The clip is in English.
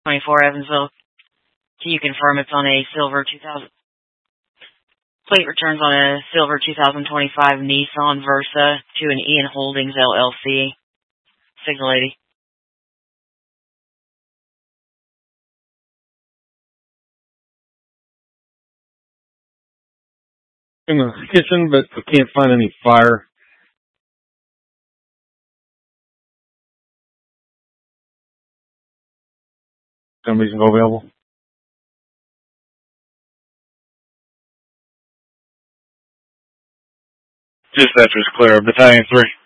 24 Evansville. Can you confirm it's on a silver 2000? Plate returns on a silver 2025 Nissan Versa to an Ian Holdings LLC. Signal 80. In the kitchen, but we can't find any fire. Somebody's available. Dispatcher is clear. Battalion 3.